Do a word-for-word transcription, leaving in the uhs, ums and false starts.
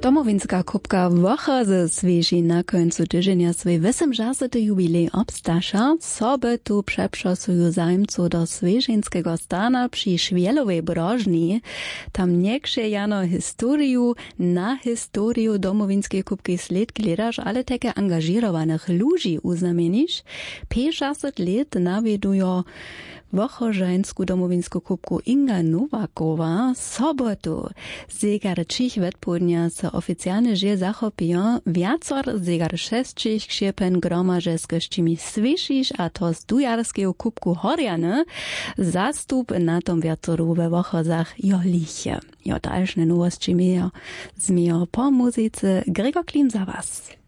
Domowinska kubka Wocha ze Swieži na końcu tydzienia swój osiemdziesiąty jubilej obstasza. Soby tu przeprzasują zajmcu do swieżeńskiego stana przy Szwielowej brożni. Tam nieksze jano historiu na historiu domowinskiej kubki sled gledasz, ale takie angażowanych ludzi uznamienisz. pięćdziesiąt lat nawiedują Wochożańsku domowinsku kubku Inga Nowakowa. Sobotu zegar trzech odpodnia se oficjalnie że zachopią wiacor zegar sześcich ksiepen gromarze z gościmi Swiežiš a to z dujarskiego kubku Horjany. Zastup na tom wiacoru we Wochozach jo liche. Jo dalsze nowości miejo. Zmiejo po muzyce Gregor Klim za was.